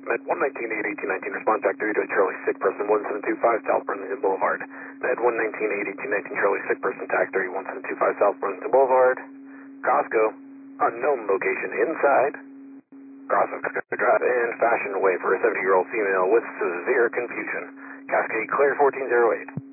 Med 119-818-19, response back 3 to a Charlie, sick person, 1725 South Burlington Boulevard. Med 119-818-19, Charlie, sick person, TAC 3, 1725 South Burlington Boulevard. Costco, unknown location inside. Crossing Drive and fashion away for a 70-year-old female with severe confusion. Cascade clear 1408.